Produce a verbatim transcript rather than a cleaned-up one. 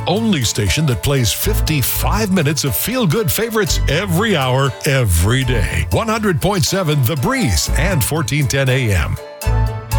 only station that plays fifty-five minutes of feel-good favorites every hour, every day. one hundred point seven The Breeze and fourteen ten A M.